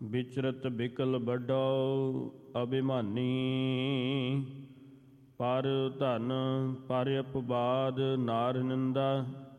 ਵਿਚਰਤ ਬਿਕਲ ਵੱਡੋ ਅਭਿਮਾਨੀ। ਪਰ ਧਨ ਪਰ ਅਪਵਾਦ ਨਾਰ ਨਿੰਦਾ।